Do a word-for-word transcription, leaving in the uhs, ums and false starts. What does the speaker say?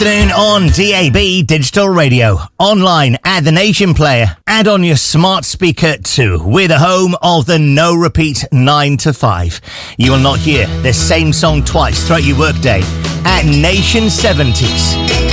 Afternoon on D A B Digital Radio, online at the Nation Player, and on your smart speaker too. We're the home of the no repeat nine to five. You will not hear the same song twice throughout your workday at Nation seventies.